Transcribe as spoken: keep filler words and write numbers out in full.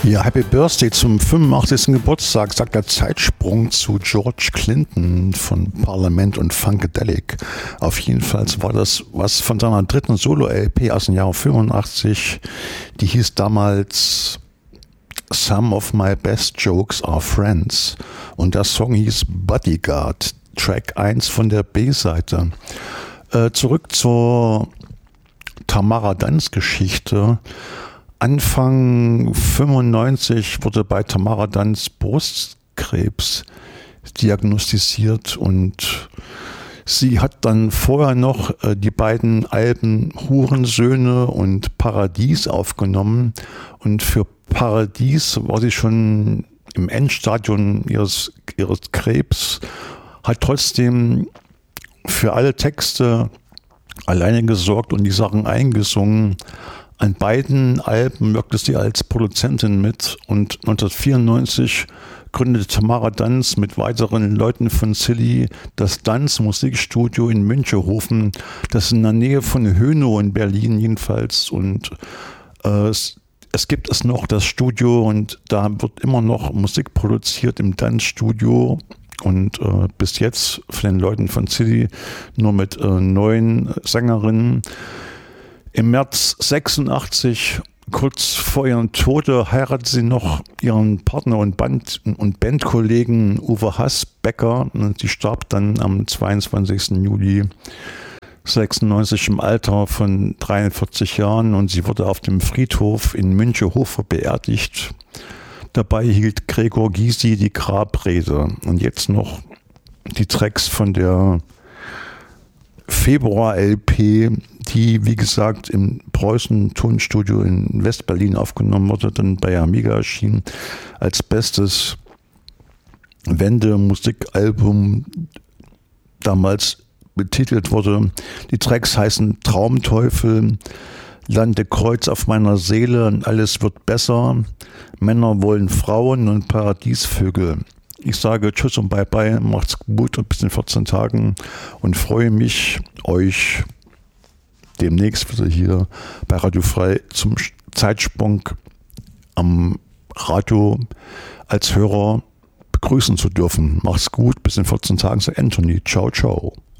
Ja, Happy Birthday zum fünfundachtzigsten Geburtstag, sagt der Zeitsprung zu George Clinton von Parlament und Funkadelic. Auf jeden Fall war das was von seiner dritten Solo-L P aus dem Jahr fünfundachtzig. Die hieß damals Some of My Best Jokes Are Friends. Und der Song hieß Bodyguard, Track eins von der B-Seite. Äh, zurück zur Tamara Danz Geschichte. Anfang fünfundneunzig wurde bei Tamara Danz Brustkrebs diagnostiziert und sie hat dann vorher noch äh, die beiden Alben Hurensöhne und Paradies aufgenommen und für Paradies war sie schon im Endstadium ihres, ihres Krebs, hat trotzdem für alle Texte alleine gesorgt und die Sachen eingesungen. An beiden Alben wirkte sie als Produzentin mit und neunzehnhundertvierundneunzig gründete Tamara Danz mit weiteren Leuten von Silly das Danz Musikstudio in Münchehofen, das ist in der Nähe von Hönow in Berlin jedenfalls, und äh, es, es gibt es noch, das Studio, und da wird immer noch Musik produziert im Danzstudio. Und äh, bis jetzt von den Leuten von Silly nur mit äh, neun Sängerinnen. Im März sechsundachtzig, kurz vor ihrem Tode, heiratet sie noch ihren Partner und, Band- und Bandkollegen Uwe Haßbecker. Und sie starb dann am zweiundzwanzigsten Juli sechsundneunzig im Alter von dreiundvierzig Jahren, und sie wurde auf dem Friedhof in Münchehofer beerdigt. Dabei hielt Gregor Gysi die Grabrede. Und jetzt noch die Tracks von der Februar-L P, die, wie gesagt, im Preußen-Tonstudio in West-Berlin aufgenommen wurde, dann bei Amiga erschien, als bestes Wende-Musikalbum damals betitelt wurde. Die Tracks heißen Traumteufel, Lande Kreuz auf meiner Seele und alles wird besser, Männer wollen Frauen und Paradiesvögel. Ich sage Tschüss und Bye-Bye, macht's gut und bis in vierzehn Tagen und freue mich, euch demnächst wieder hier bei Radio Frei zum Zeitsprung am Radio als Hörer begrüßen zu dürfen. Macht's gut, bis in vierzehn Tagen, sagt Anthony. Ciao, ciao.